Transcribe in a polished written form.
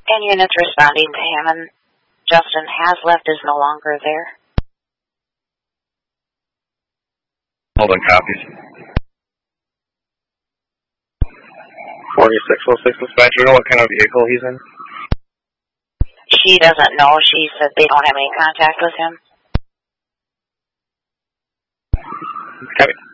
And units responding to him, and Justin has left, is no longer there. Hold on, copies. 4606 dispatch, you know what kind of vehicle he's in? She doesn't know. She said they don't have any contact with him. Copy.